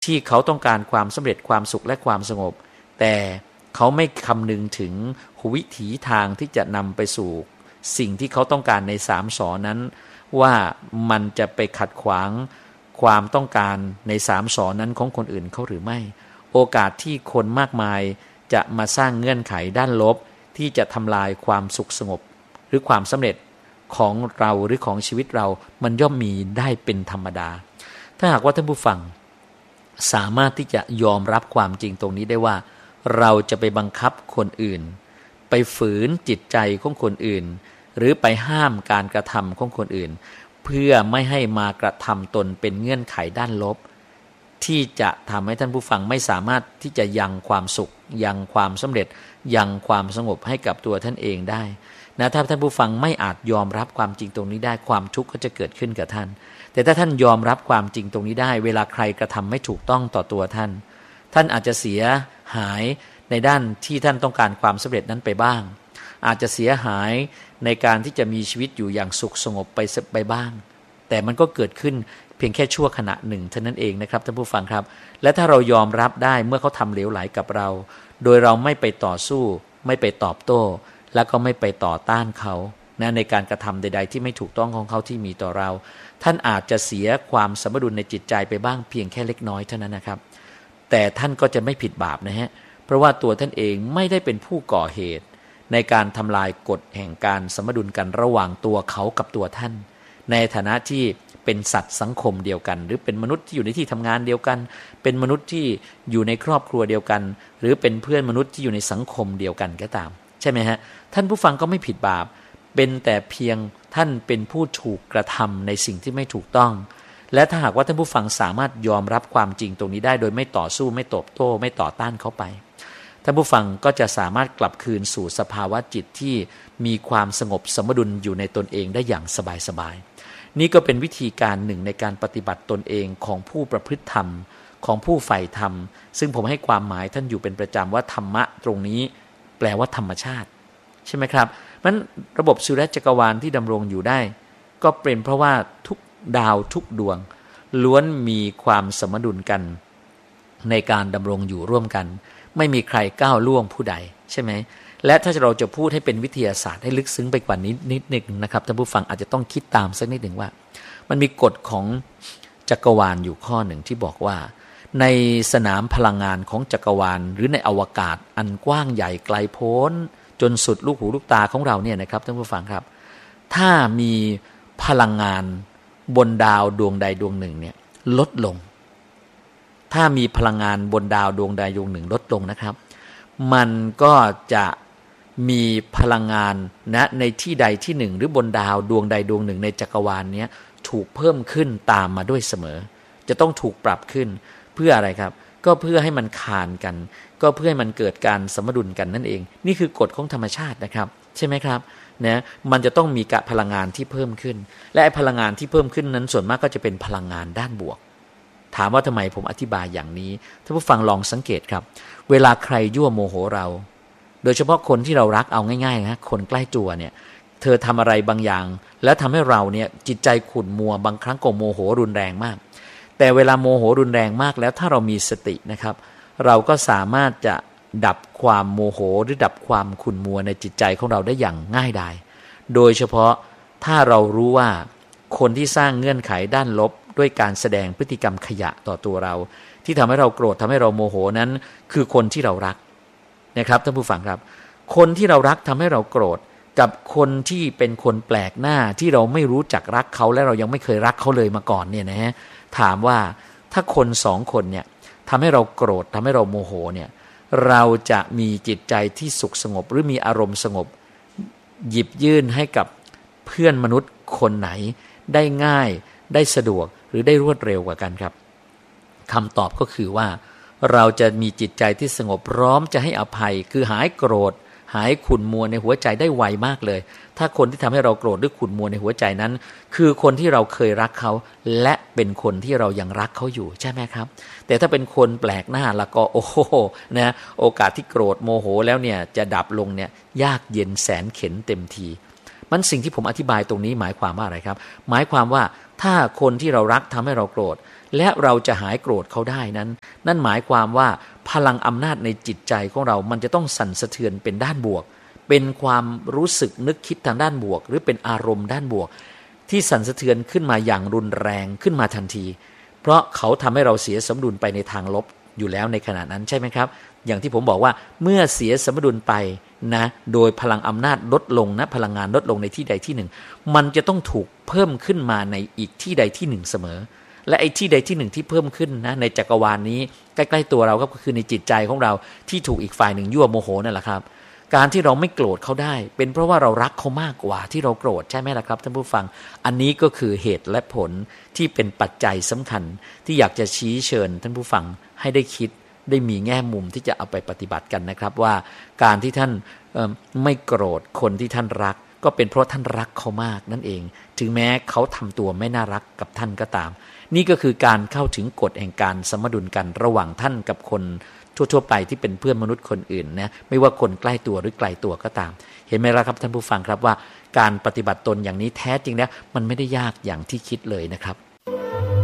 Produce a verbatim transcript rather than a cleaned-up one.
ที่เขาต้องการความสำเร็จความสุขและความสงบแต่เขาไม่คำนึงถึงวิถีทางที่จะนำไปสู่สิ่งที่เขาต้องการในสามสอนั้นว่ามันจะไปขัดขวางความต้องการในสามสอนั้นของคนอื่นเขาหรือไม่โอกาสที่คนมากมายจะมาสร้างเงื่อนไขด้านลบที่จะทำลายความสุขสงบหรือความสำเร็จของเราหรือของชีวิตเรามันย่อมมีได้เป็นธรรมดาถ้าหากว่าท่านผู้ฟังสามารถที่จะยอมรับความจริงตรงนี้ได้ว่าเราจะไปบังคับคนอื่นไปฝืนจิตใจของคนอื่นหรือไปห้ามการกระทำของคนอื่นเพื่อไม่ให้มากระทำตนเป็นเงื่อนไขด้านลบที่จะทำให้ท่านผู้ฟังไม่สามารถที่จะยังความสุขยังความสำเร็จยังความสงบให้กับตัวท่านเองได้นะถ้าท่านผู้ฟังไม่อาจยอมรับความจริงตรงนี้ได้ความทุกข์ก็จะเกิดขึ้นกับท่านแต่ถ้าท่านยอมรับความจริงตรงนี้ได้เวลาใครกระทำไม่ถูกต้องต่อตัวท่านท่านอาจจะเสียหายในด้านที่ท่านต้องการความสำเร็จนั้นไปบ้างอาจจะเสียหายในการที่จะมีชีวิตอยู่อย่างสุขสงบไปไปบ้างแต่มันก็เกิดขึ้นเพียงแค่ชั่วขณะหนึ่งเท่านั้นเองนะครับท่านผู้ฟังครับและถ้าเรายอมรับได้เมื่อเขาทำเหลวไหลกับเราโดยเราไม่ไปต่อสู้ไม่ไปตอบโต้แล้วก็ไม่ไปต่อต้านเขานะในการกระทำใดๆที่ไม่ถูกต้องของเขาที่มีต่อเราท่านอาจจะเสียความสมดุลในจิตใจไปบ้างเพียงแค่เล็กน้อยเท่านั้นนะครับแต่ท่านก็จะไม่ผิดบาปนะฮะเพราะว่าตัวท่านเองไม่ได้เป็นผู้ก่อเหตุในการทำลายกฎแห่งการสมดุลกันระหว่างตัวเขากับตัวท่านในฐานะที่เป็นสัตว์สังคมเดียวกันหรือเป็นมนุษย์ที่อยู่ในที่ทำงานเดียวกันเป็นมนุษย์ที่อยู่ในครอบครัวเดียวกันหรือเป็นเพื่อนมนุษย์ที่อยู่ในสังคมเดียวกันก็ตามใช่ไหมฮะท่านผู้ฟังก็ไม่ผิดบาปเป็นแต่เพียงท่านเป็นผู้ถูกกระทำในสิ่งที่ไม่ถูกต้องและถ้าหากว่าท่านผู้ฟังสามารถยอมรับความจริงตรงนี้ได้โดยไม่ต่อสู้ไม่ตอบโต้ไม่ต่อต้านเขาไปท่านผู้ฟังก็จะสามารถกลับคืนสู่สภาวะจิตที่มีความสงบสมดุลอยู่ในตนเองได้อย่างสบายๆนี่ก็เป็นวิธีการหนึ่งในการปฏิบัติตนเองของผู้ประพฤติธรรมของผู้ใฝ่ธรรมซึ่งผมให้ความหมายท่านอยู่เป็นประจำว่าธรรมะตรงนี้แปลว่าธรรมชาติใช่ไหมครับมันระบบสุริยะจักรวาลที่ดำรงอยู่ได้ก็เป็นเพราะว่าทุกดาวทุกดวงล้วนมีความสมดุลกันในการดำรงอยู่ร่วมกันไม่มีใครก้าวล่วงผู้ใดใช่ไหมและถ้าเราจะพูดให้เป็นวิทยาศาสตร์ให้ลึกซึ้งไปกว่านี้นิดหนึ่งนะครับท่านผู้ฟังอาจจะต้องคิดตามสักนิดหนึ่งว่ามันมีกฎของจักรวาลอยู่ข้อหนึ่งที่บอกว่าในสนามพลังงานของจักรวาลหรือในอวกาศอันกว้างใหญ่ไกลโพ้นจนสุดลูกหูลูกตาของเราเนี่ยนะครับท่านผู้ฟังครับถ้ามีพลังงานบนดาวดวงใดดวงหนึ่งเนี่ยลดลงถ้ามีพลังงานบนดาวดวงใดดวงหนึ่งลดลงนะครับมันก็จะมีพลังงานนะในที่ใดที่หนึ่งหรือบนดาวดวงใดดวงหนึ่งในจักรวาลนี้ถูกเพิ่มขึ้นตามมาด้วยเสมอจะต้องถูกปรับขึ้นเพื่ออะไรครับก็เพื่อให้มันคานกันก็เพื่อให้มันเกิดการสมดุลกันนั่นเองนี่คือกฎของธรรมชาตินะครับใช่ไหมครับนะมันจะต้องมีกะพลังงานที่เพิ่มขึ้นและไอ้พลังงานที่เพิ่มขึ้นนั้นส่วนมากก็จะเป็นพลังงานด้านบวกถามว่าทำไมผมอธิบายอย่างนี้ท่านผู้ฟังลองสังเกตครับเวลาใครยั่วโมโหเราโดยเฉพาะคนที่เรารักเอาง่ายๆนะคนใกล้ตัวเนี่ยเธอทำอะไรบางอย่างแล้วทำให้เราเนี่ยจิตใจขุ่นมัวบางครั้งก็โมโหรุนแรงมากแต่เวลาโมโหรุนแรงมากแล้วถ้าเรามีสตินะครับเราก็สามารถจะดับความโมโหหรือดับความขุ่นมัวในจิตใจของเราได้อย่างง่ายดายโดยเฉพาะถ้าเรารู้ว่าคนที่สร้างเงื่อนไขด้านลบด้วยการแสดงพฤติกรรมขยะต่อตัวเราที่ทำให้เราโกรธทำให้เราโมโหนั้นคือคนที่เรารักนะครับท่านผู้ฟังครับคนที่เรารักทำให้เราโกรธกับคนที่เป็นคนแปลกหน้าที่เราไม่รู้จักรักเขาและเรายังไม่เคยรักเขาเลยมาก่อนเนี่ยนะฮะถามว่าถ้าคนสองคนเนี่ยทำให้เราโกรธทำให้เราโมโหเนี่ยเราจะมีจิตใจที่สุขสงบหรือมีอารมณ์สงบหยิบยื่นให้กับเพื่อนมนุษย์คนไหนได้ง่ายได้สะดวกหรือได้รวดเร็วกว่ากันครับคำตอบก็คือว่าเราจะมีจิตใจที่สงบพร้อมจะให้อภัยคือหายโกรธหายขุ่นมัวในหัวใจได้ไวมากเลยถ้าคนที่ทำให้เราโกรธหรือขุ่นมัวในหัวใจนั้นคือคนที่เราเคยรักเขาและเป็นคนที่เรายังรักเขาอยู่ใช่ไหมครับแต่ถ้าเป็นคนแปลกหน้าแล้วก็โอ้โหนะโอกาสที่โกรธโมโหแล้วเนี่ยจะดับลงเนี่ยยากเย็นแสนเข็ญเต็มทีมันสิ่งที่ผมอธิบายตรงนี้หมายความว่าอะไรครับหมายความว่าถ้าคนที่เรารักทำให้เราโกรธและเราจะหายโกรธเขาได้นั้นนั่นหมายความว่าพลังอำนาจในจิตใจของเรามันจะต้องสั่นสะเทือนเป็นด้านบวกเป็นความรู้สึกนึกคิดทางด้านบวกหรือเป็นอารมณ์ด้านบวกที่สั่นสะเทือนขึ้นมาอย่างรุนแรงขึ้นมาทันทีเพราะเขาทำให้เราเสียสมดุลไปในทางลบอยู่แล้วในขณะนั้นใช่ไหมครับอย่างที่ผมบอกว่าเมื่อเสียสมดุลไปนะโดยพลังอำนาจลดลงนะพลังงานลดลงในที่ใดที่หนึ่งมันจะต้องถูกเพิ่มขึ้นมาในอีกที่ใดที่หนึ่งเสมอและไอ้ที่ใดที่หนึ่งที่เพิ่มขึ้นนะในจักรวาลนี้ใกล้ๆตัวเราก็คือในจิตใจของเราที่ถูกอีกฝ่ายหนึ่งยั่วโมโหนั่นแหละครับการที่เราไม่โกรธเขาได้เป็นเพราะว่าเรารักเขามากกว่าที่เราโกรธใช่ไหมล่ะครับท่านผู้ฟังอันนี้ก็คือเหตุและผลที่เป็นปัจจัยสำคัญที่อยากจะชี้เชิญท่านผู้ฟังให้ได้คิดได้มีแง่มุมที่จะเอาไปปฏิบัติกันนะครับว่าการที่ท่านไม่โกรธคนที่ท่านรักก็เป็นเพราะท่านรักเขามากนั่นเองถึงแม้เขาทำตัวไม่น่ารักกับท่านก็ตามนี่ก็คือการเข้าถึงกฎแห่งการสมดุลกันระหว่างท่านกับคนทั่วๆไปที่เป็นเพื่อนมนุษย์คนอื่นนะไม่ว่าคนใกล้ตัวหรือไกลตัวก็ตามเห็นไหมล่ะครับท่านผู้ฟังครับว่าการปฏิบัติตนอย่างนี้แท้จริงแล้วมันไม่ได้ยากอย่างที่คิดเลยนะครับ